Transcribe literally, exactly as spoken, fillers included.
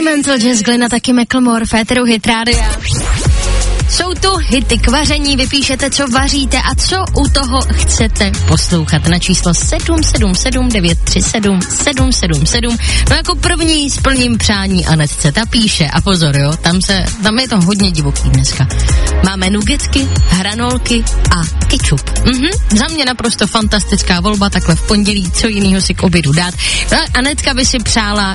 Experimental Jazz, Glenn a taky Macklemore, Féteru Hit Rádia. Jsou tu hity k vaření, vypíšete, co vaříte a co u toho chcete poslouchat na číslo sedm sedm sedm devět tři sedm sedm sedm sedm. No jako první splním přání Anetce, ta píše, a pozor jo, tam se, tam je to hodně divoký dneska. Máme nugetky, hranolky a ketchup. Mhm, za mě naprosto fantastická volba, takhle v pondělí, co jinýho si k obědu dát. No, Anetka by si přála